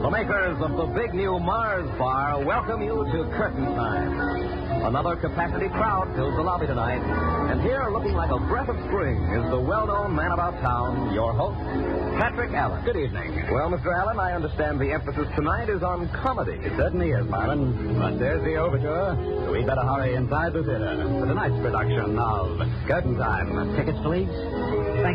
The makers of the big new Mars Bar welcome you to Curtain Time. Another capacity crowd fills the lobby tonight. And here, looking like a breath of spring, is the well-known man about town, your host, Patrick Allen. Good evening. Well, Mr. Allen, I understand the emphasis tonight is on comedy. It certainly is, Marlin. But there's the overture, so we'd better hurry inside the theater for tonight's production of Curtain Time. Tickets, please. Thank